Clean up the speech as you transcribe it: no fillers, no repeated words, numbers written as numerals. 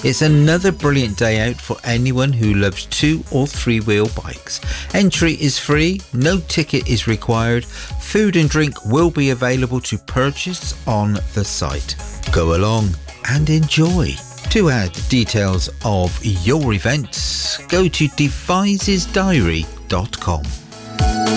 It's another brilliant day out for anyone who loves 2 or 3 wheel bikes. Entry is free, no ticket is required. Food and drink will be available to purchase on the site. Go along and enjoy. To add details of your events, go to devisesdiary.com.